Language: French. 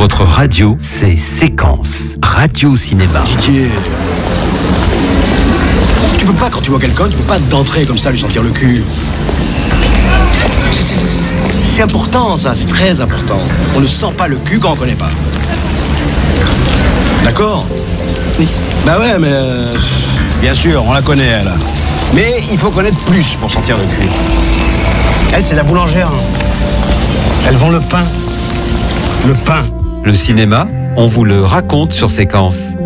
Votre radio, c'est Séquence. Radio Cinéma. Didier, tu peux pas, quand tu vois quelqu'un, tu peux pas d'entrer comme ça, lui sentir le cul. C'est important, ça, c'est très important. On ne sent pas le cul quand on connaît pas. D'accord ? Oui. Bah ouais, mais... bien sûr, on la connaît, elle. Mais il faut connaître plus pour sentir le cul. Elle, c'est la boulangère. Elle vend le pain. Le pain. Le cinéma, on vous le raconte sur Séquence.